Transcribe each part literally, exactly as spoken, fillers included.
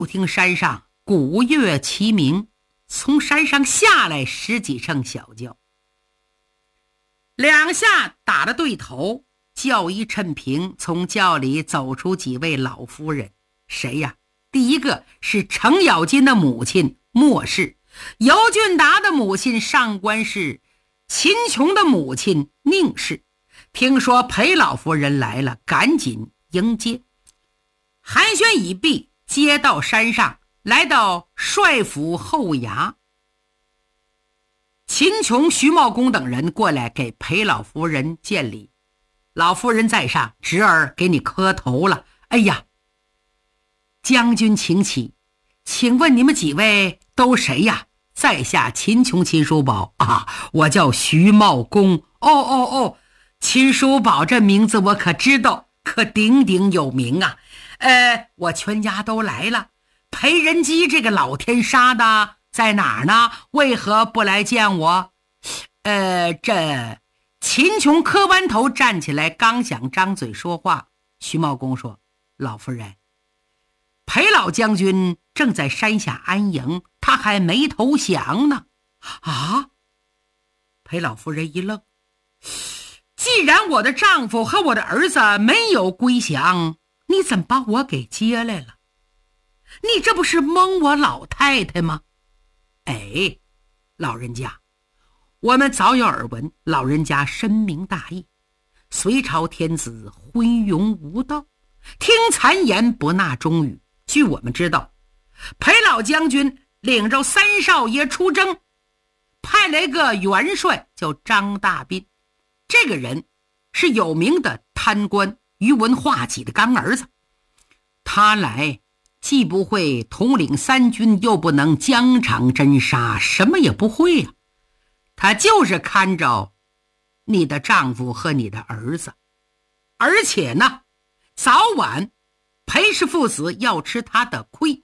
就听山上鼓乐齐鸣，从山上下来十几声小叫，两下打了对头，轿一趁平，从轿里走出几位老夫人。谁呀？第一个是程咬金的母亲莫氏，尤俊达的母亲上官氏，秦琼的母亲宁氏。听说裴老夫人来了，赶紧迎接。寒暄已毕，接到山上，来到帅府后衙。秦琼、徐茂公等人过来给裴老夫人见礼。老夫人在上，侄儿给你磕头了。哎呀，将军请起，请问你们几位都谁呀？在下秦琼、秦叔宝啊，我叫徐茂公。哦哦哦，秦叔宝这名字我可知道，可鼎鼎有名啊。呃，我全家都来了。裴仁基这个老天杀的在哪儿呢？为何不来见我？呃，这秦琼磕完头站起来，刚想张嘴说话，徐茂公说：老夫人，裴老将军正在山下安营，他还没投降呢。啊？裴老夫人一愣，既然我的丈夫和我的儿子没有归降，你怎么把我给接来了？你这不是蒙我老太太吗？哎，老人家，我们早有耳闻，老人家深明大义，隋朝天子昏庸无道，听谗言不纳忠语。据我们知道，裴老将军领着三少爷出征，派来个元帅叫张大斌，这个人是有名的贪官，宇文化己的干儿子。他来既不会统领三军，又不能疆场侦杀，什么也不会呀、啊。他就是看着你的丈夫和你的儿子，而且呢，早晚裴氏父子要吃他的亏。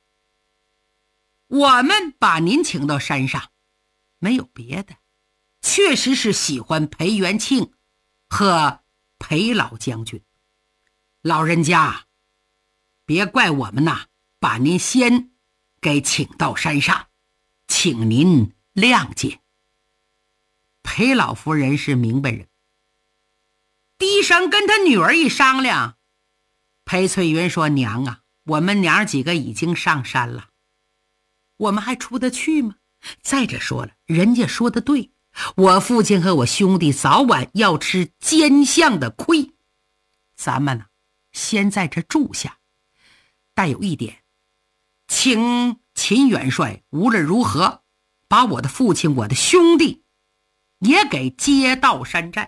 我们把您请到山上，没有别的，确实是喜欢裴元庆和裴老将军。老人家，别怪我们呐，把您先给请到山上，请您谅解。裴老夫人是明白人，低声跟他女儿一商量，裴翠云说：娘啊，我们娘几个已经上山了，我们还出得去吗？再者说了，人家说的对，我父亲和我兄弟早晚要吃奸相的亏，咱们呢，先在这住下。但有一点，请秦元帅无论如何把我的父亲、我的兄弟也给接到山寨。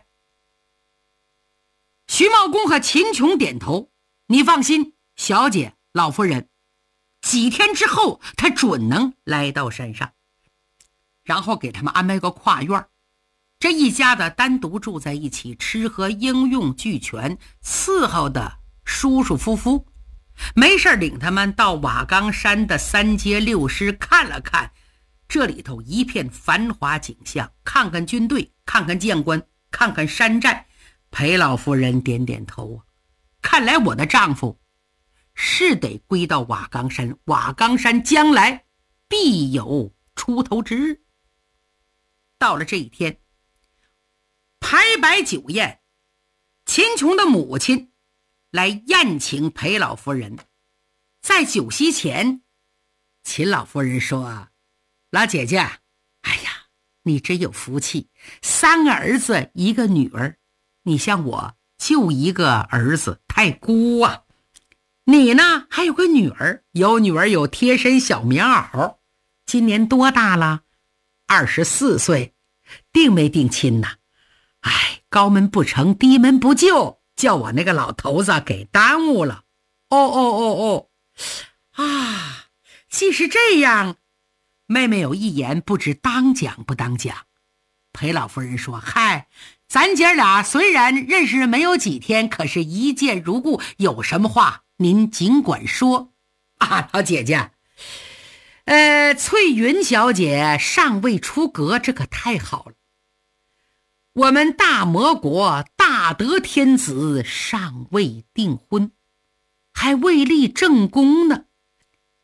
徐茂公和秦琼点头，你放心，小姐，老夫人，几天之后他准能来到山上。然后给他们安排个跨院，这一家子单独住在一起，吃喝应用俱全，伺候的舒舒服服。没事领他们到瓦岗山的三街六师看了看，这里头一片繁华景象，看看军队，看看将官，看看山寨。裴老夫人点点头啊，看来我的丈夫是得归到瓦岗山，瓦岗山将来必有出头之日。到了这一天，排摆酒宴，秦琼的母亲来宴请裴老夫人。在酒席前，秦老夫人说：老姐姐，哎呀，你真有福气，三个儿子一个女儿，你像我就一个儿子，太孤啊。你呢还有个女儿，有女儿有贴身小棉袄，今年多大了？二十四岁，定没定亲呢？哎，高门不成低门不就，叫我那个老头子给耽误了。哦哦哦哦，啊，既是这样，妹妹有一言，不知当讲不当讲。裴老夫人说：嗨，咱姐俩虽然认识没有几天，可是一见如故，有什么话您尽管说啊。老姐姐，呃，翠云小姐尚未出阁，这可太好了。我们大魔国大德天子尚未订婚，还未立正宫呢。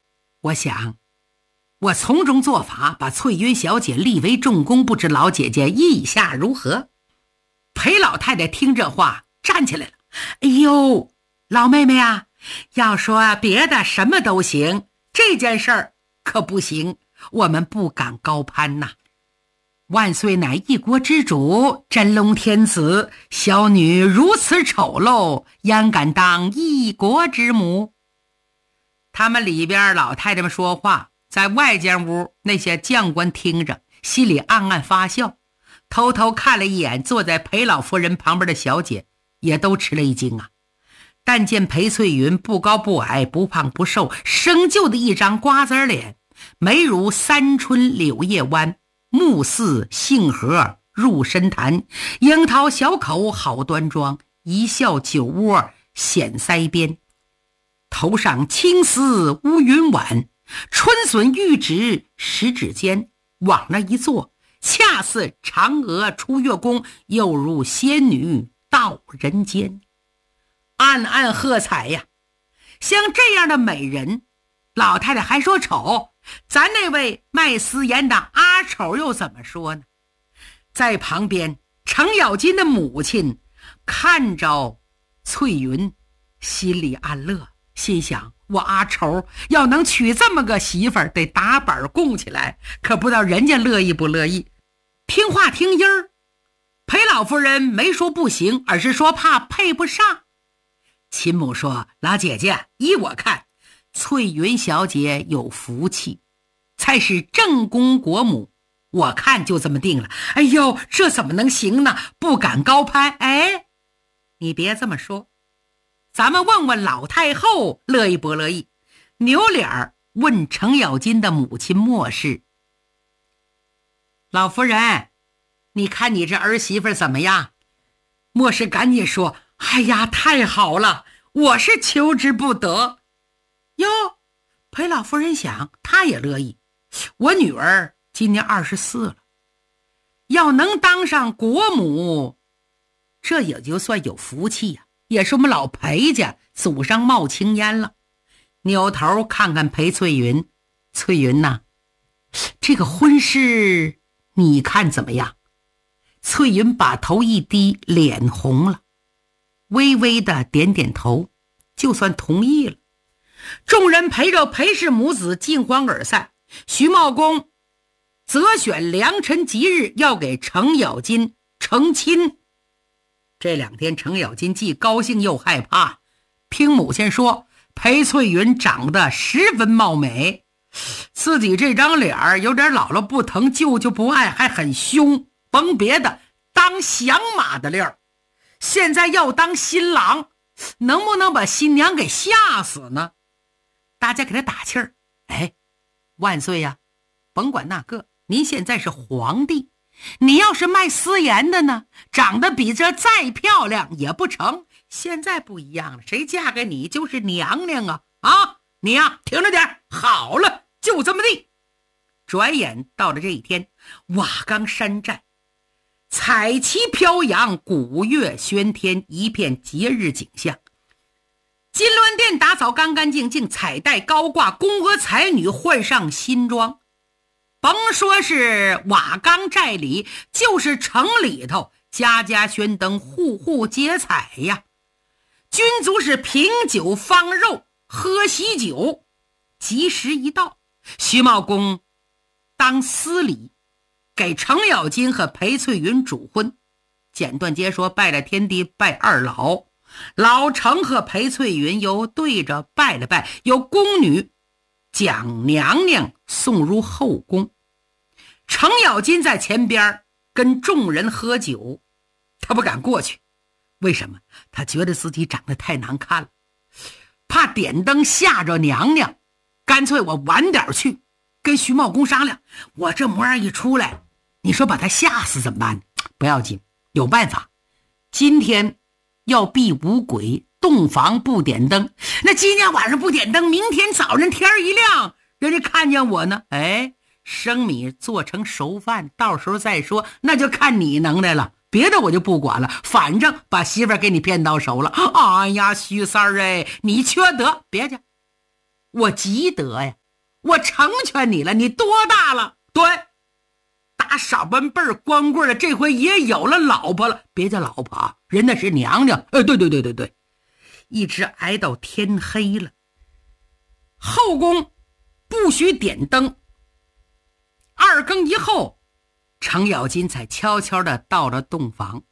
我想我从中做法，把翠云小姐立为重工，不知老姐姐意下如何？裴老太太听这话站起来了。哎呦，老妹妹啊，要说别的什么都行，这件事儿可不行，我们不敢高攀呐。万岁乃一国之主，真龙天子，小女如此丑陋，焉敢当一国之母？他们里边老太太们说话，在外间屋那些将官听着，心里暗暗发笑，偷偷看了一眼坐在裴老夫人旁边的小姐，也都吃了一惊啊。但见裴翠云不高不矮，不胖不瘦，生就的一张瓜子脸，眉如三春柳叶弯，目似杏核入深潭，樱桃小口好端庄，一笑酒窝显腮边，头上青丝乌云晚，春笋玉指十指间，往那一坐，恰似嫦娥出月宫，又如仙女到人间。暗暗喝彩呀！像这样的美人，老太太还说丑，咱那位卖私盐的阿丑又怎么说呢？在旁边程咬金的母亲看着翠云，心里暗乐，心想我阿丑要能娶这么个媳妇儿，得打板供起来，可不知道人家乐意不乐意。听话听音儿，裴老夫人没说不行，而是说怕配不上。秦母说，老姐姐，依我看，翠云小姐有福气，才是正宫国母，我看就这么定了。哎呦，这怎么能行呢？不敢高攀。哎，你别这么说，咱们问问老太后乐意不乐意。扭脸问程咬金的母亲莫氏，老夫人，你看你这儿媳妇怎么样？莫氏赶紧说，哎呀，太好了，我是求之不得。哟，裴老夫人想，她也乐意。我女儿今年二十四了，要能当上国母，这也就算有福气呀、啊，也是我们老裴家祖上冒青烟了。扭头看看裴翠云，翠云呐、啊，这个婚事你看怎么样？翠云把头一低，脸红了，微微的点点头，就算同意了。众人陪着裴氏母子进欢而散。徐茂公择选良辰吉日，要给程咬金成亲。这两天程咬金既高兴又害怕，听母亲说裴翠云长得十分貌美，自己这张脸有点老了不疼，舅舅不爱，还很凶，甭别的，当响马的料，现在要当新郎，能不能把新娘给吓死呢？大家给他打气儿，哎，万岁呀、啊，甭管那个，您现在是皇帝，你要是卖私盐的呢，长得比这再漂亮也不成。现在不一样了，谁嫁给你就是娘娘啊！啊，你呀、啊，听着点，好了，就这么地。转眼到了这一天，瓦岗山寨彩旗飘扬，鼓乐喧天，一片节日景象。金銮殿打扫干干净净，彩带高挂，宫娥才女换上新装。甭说是瓦岗寨里，就是城里头，家家宣灯，户户结彩呀。军卒是品酒方肉，喝喜酒。吉时一到，徐茂公当司礼，给程咬金和裴翠云主婚。简短截说，拜了天地，拜二老。老程和裴翠云又对着拜了拜，由宫女将娘娘送入后宫。程咬金在前边跟众人喝酒，他不敢过去。为什么？他觉得自己长得太难看了，怕点灯吓着娘娘，干脆我晚点去，跟徐茂公商量，我这模样一出来，你说把他吓死怎么办？不要紧，有办法。今天要避五鬼，洞房不点灯，那今天晚上不点灯，明天早晨天一亮，人家看见我呢，哎，生米做成熟饭，到时候再说，那就看你能耐了，别的我就不管了，反正把媳妇儿给你骗到手了。哎呀，徐三儿哎，你缺德，别去，我急得呀， 我成全你了。你多大了？对，打少半辈儿光棍的，这回也有了老婆了。别叫老婆啊，人那是娘娘。呃，对对对对对，一直挨到天黑了。后宫不许点灯。二更以后，程咬金才悄悄地到了洞房。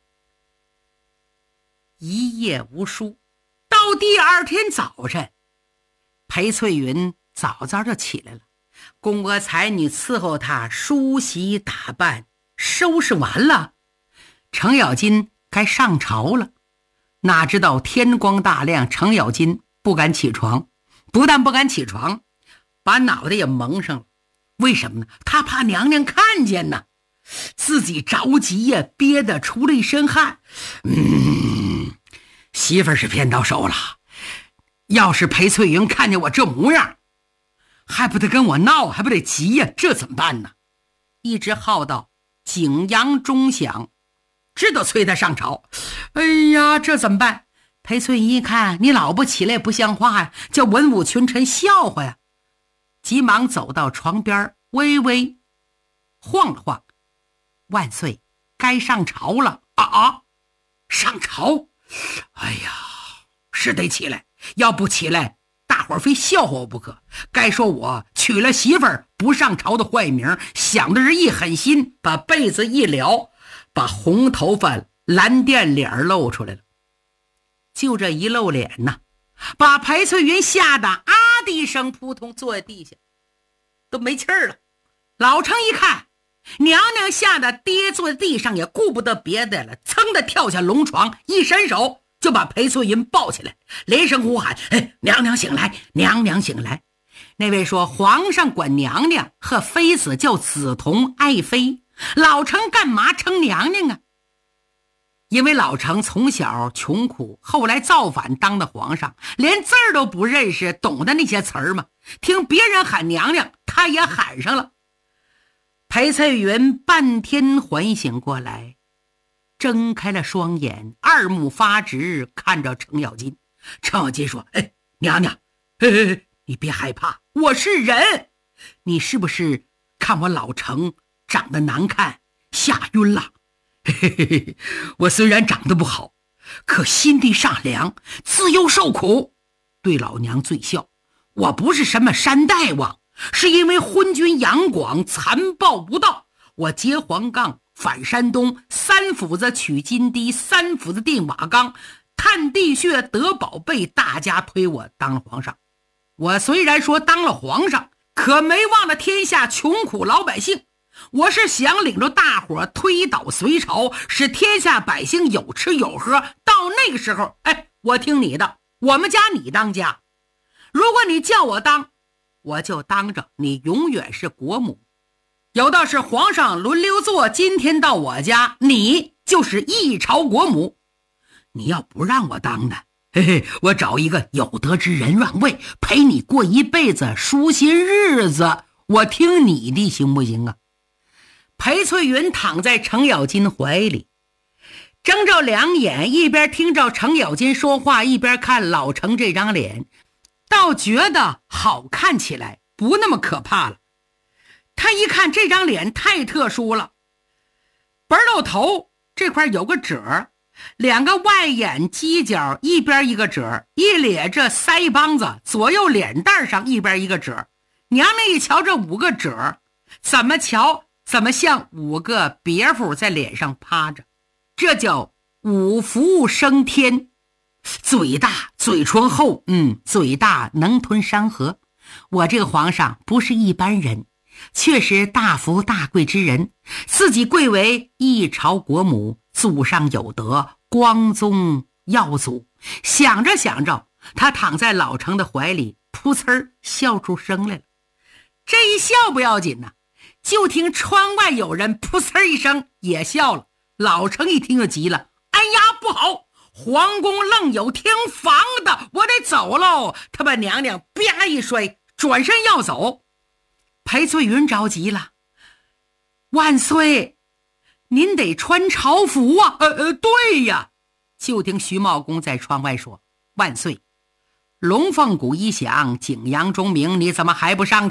一夜无书，到第二天早晨，裴翠云早早就起来了，宫娥才女伺候她梳洗打扮，收拾完了，程咬金该上朝了。哪知道天光大亮，程咬金不敢起床，不但不敢起床，把脑袋也蒙上了。为什么呢？他怕娘娘看见呢，自己着急呀，憋得出了一身汗。嗯，媳妇儿是骗到手了。要是裴翠云看见我这模样，还不得跟我闹，还不得急呀？这怎么办呢？一直耗到景阳钟响，知道催他上朝。哎呀，这怎么办？裴翠云一看你老婆起来也不像话呀，叫文武群臣笑话呀，急忙走到床边，微微晃了晃。万岁，该上朝了。啊啊，上朝？哎呀，是得起来，要不起来大伙儿非笑话我不可。该说我娶了媳妇儿不上朝的坏名，想的是一狠心，把被子一撩，把红头发蓝靛脸露出来了。就这一露脸呐，把裴翠云吓得啊的一声扑通坐在地下，都没气儿了。老程一看娘娘吓得跌坐在地上，也顾不得别的了，噌的跳下龙床，一伸手就把裴翠云抱起来，连声呼喊：哎，娘娘醒来，娘娘醒来。那位说皇上管娘娘和妃子叫梓潼爱妃，老程干嘛称娘娘啊？因为老程从小穷苦，后来造反当的皇上，连字儿都不认识，懂得那些词儿吗？听别人喊娘娘，他也喊上了。裴翠云半天缓醒过来，睁开了双眼，二目发直，看着程咬金。程咬金说：哎，娘娘，哎，你别害怕，我是人。你是不是看我老程长得难看，吓晕了？嘿嘿嘿，我虽然长得不好，可心地善良，自幼受苦，对老娘最孝。我不是什么山大王，是因为昏君杨广残暴无道，我劫黄冈，反山东，三斧子取金堤，三斧子定瓦岗，探地穴得宝贝，大家推我当了皇上。我虽然说当了皇上，可没忘了天下穷苦老百姓。我是想领着大伙推倒隋朝，使天下百姓有吃有喝，到那个时候，哎，我听你的，我们家你当家。如果你叫我当，我就当着，你永远是国母。有道是皇上轮流坐，今天到我家，你就是一朝国母。你要不让我当呢，嘿嘿，我找一个有德之人让位，陪你过一辈子舒心日子，我听你的行不行啊？裴翠云躺在程咬金怀里，睁着两眼，一边听着程咬金说话，一边看老程这张脸，倒觉得好看起来，不那么可怕了。他一看这张脸太特殊了，白露头这块有个褶，两个外眼犄角一边一个褶，一咧着腮帮子，左右脸蛋上一边一个褶。娘娘一瞧这五个褶，怎么瞧怎么像五个别府在脸上趴着，这叫五福升天。嘴大，嘴唇厚，嗯，嘴大能吞山河。我这个皇上不是一般人，确实大福大贵之人，自己贵为一朝国母，祖上有德，光宗耀祖。想着想着，他躺在老程的怀里，噗呲儿笑出声来了。这一笑不要紧呢、啊，就听窗外有人噗呲一声也笑了。老程一听就急了，哎呀，不好，皇宫愣有听房的，我得走喽。他把娘娘啪一摔，转身要走。裴翠云着急了，万岁，您得穿朝服啊。呃呃，对呀。就听徐茂公在窗外说，万岁，龙凤鼓一响，景阳钟鸣，你怎么还不上